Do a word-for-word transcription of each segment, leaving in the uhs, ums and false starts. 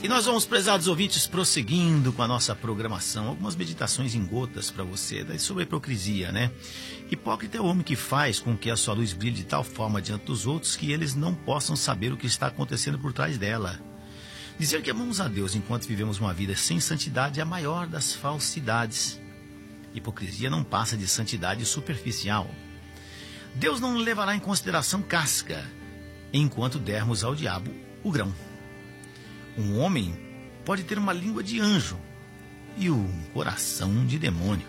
E nós vamos, prezados ouvintes, prosseguindo com a nossa programação. Algumas meditações em gotas para você, sobre a hipocrisia, né? Hipócrita é o homem que faz com que a sua luz brilhe de tal forma diante dos outros que eles não possam saber o que está acontecendo por trás dela. Dizer que amamos a Deus enquanto vivemos uma vida sem santidade é a maior das falsidades. Hipocrisia não passa de santidade superficial. Deus não levará em consideração casca, enquanto dermos ao diabo o grão. Um homem pode ter uma língua de anjo e um coração de demônio.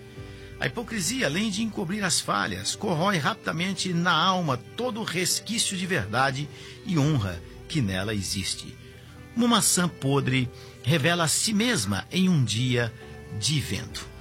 A hipocrisia, além de encobrir as falhas, corrói rapidamente na alma todo o resquício de verdade e honra que nela existe. Uma maçã podre revela a si mesma em um dia de vento.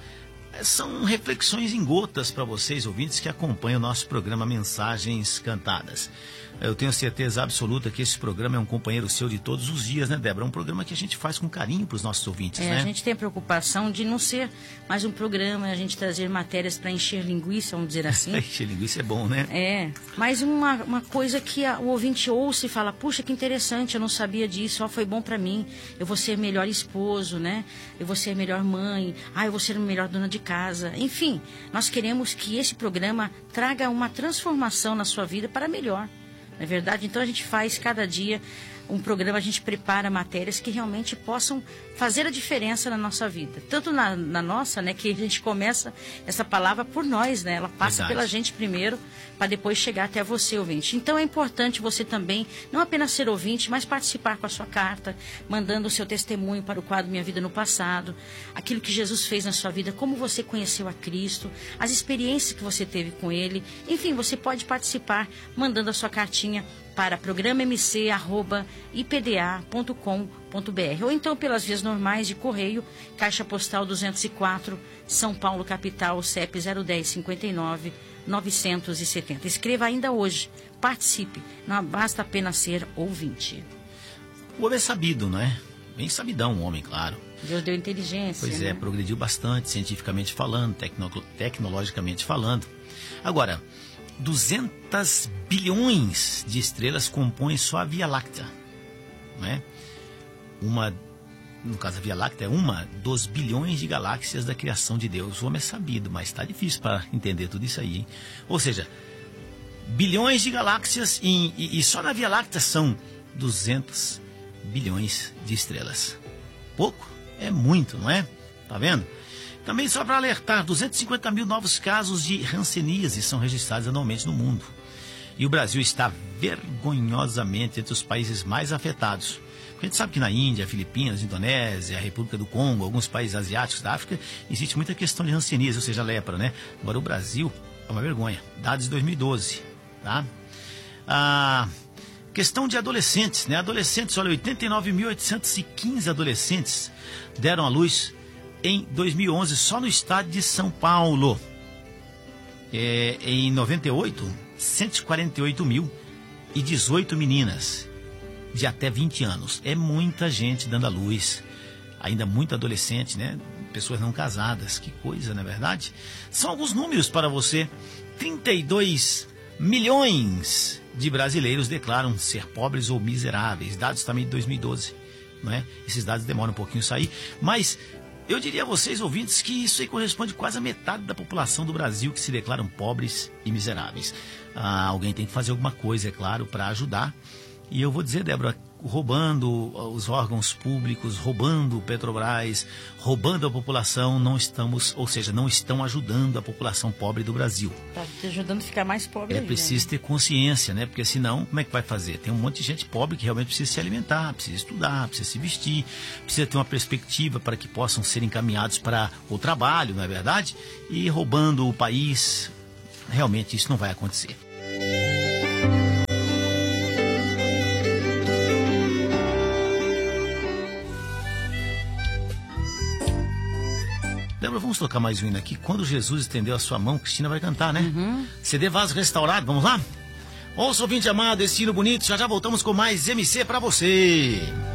São reflexões em gotas para vocês, ouvintes, que acompanham o nosso programa Mensagens Cantadas. Eu tenho certeza absoluta que esse programa é um companheiro seu de todos os dias, né, Débora? É um programa que a gente faz com carinho para os nossos ouvintes, é, né? A gente tem a preocupação de não ser mais um programa, a gente trazer matérias para encher linguiça, vamos dizer assim. Encher linguiça é bom, né? É, mas uma, uma coisa que a, o ouvinte ouça e fala, puxa, que interessante, eu não sabia disso, ó, foi bom para mim, eu vou ser melhor esposo, né? Eu vou ser melhor mãe, ah, eu vou ser melhor dona de casa. Enfim, nós queremos que esse programa traga uma transformação na sua vida para melhor. Não é verdade? Então a gente faz cada dia um programa, a gente prepara matérias que realmente possam fazer a diferença na nossa vida. Tanto na, na nossa, né, que a gente começa essa palavra por nós, né? Ela passa Verdade. Pela gente primeiro, para depois chegar até você, ouvinte. Então é importante você também, não apenas ser ouvinte, mas participar com a sua carta, mandando o seu testemunho para o quadro Minha Vida no Passado, aquilo que Jesus fez na sua vida, como você conheceu a Cristo, as experiências que você teve com Ele. Enfim, você pode participar mandando a sua cartinha para programa m c arroba i p d a ponto com ponto b r ou então pelas vias normais de correio, Caixa Postal duzentos e quatro, São Paulo, capital, C E P zero um zero cinco nove novecentos e setenta. Escreva ainda hoje, participe, não basta apenas ser ouvinte. O homem é sabido, não é? Bem sabidão o homem, claro. Deus deu inteligência. Pois né? é, progrediu bastante, cientificamente falando, tecno tecnologicamente falando. Agora, duzentos bilhões de estrelas compõem só a Via Láctea, não é? Uma, no caso a Via Láctea é uma dos bilhões de galáxias da criação de Deus. O homem é sabido, mas está difícil para entender tudo isso aí, hein? Ou seja, bilhões de galáxias e, e, e só na Via Láctea são duzentos bilhões de estrelas. Pouco? É muito, não é? Tá vendo? Também só para alertar, duzentos e cinquenta mil novos casos de hanseníase são registrados anualmente no mundo. E o Brasil está vergonhosamente entre os países mais afetados. A gente sabe que na Índia, Filipinas, Indonésia, República do Congo, alguns países asiáticos da África, existe muita questão de hanseníase, ou seja, lepra, né? Agora o Brasil é uma vergonha. Dados de dois mil e doze, tá? A questão de adolescentes, né? Adolescentes, olha, oitenta e nove mil oitocentos e quinze adolescentes deram à luz em dois mil e onze, só no estado de São Paulo. É, em noventa e oito, cento e quarenta e oito mil e dezoito meninas de até vinte anos. É muita gente dando à luz, ainda muito adolescente, né? Pessoas não casadas, que coisa, não é verdade? São alguns números para você. trinta e dois milhões de brasileiros declaram ser pobres ou miseráveis. Dados também de dois mil e doze, não é? Esses dados demoram um pouquinho a sair, mas eu diria a vocês, ouvintes, que isso aí corresponde quase a metade da população do Brasil que se declaram pobres e miseráveis. Ah, alguém tem que fazer alguma coisa, é claro, para ajudar. E eu vou dizer, Débora, roubando os órgãos públicos, roubando o Petrobras, roubando a população, não estamos, ou seja, não estão ajudando a população pobre do Brasil. Está te ajudando a ficar mais pobre. É aí, preciso né? ter consciência, né? Porque senão, como é que vai fazer? Tem um monte de gente pobre que realmente precisa se alimentar, precisa estudar, precisa se vestir, precisa ter uma perspectiva para que possam ser encaminhados para o trabalho, não é verdade? E roubando o país, realmente isso não vai acontecer. Débora, vamos tocar mais um hino aqui. Quando Jesus estendeu a sua mão, Cristina vai cantar, né? Uhum. C D Vaso Restaurado, vamos lá? Ouça, ouvinte amado, esse hino bonito. Já já voltamos com mais M C pra você.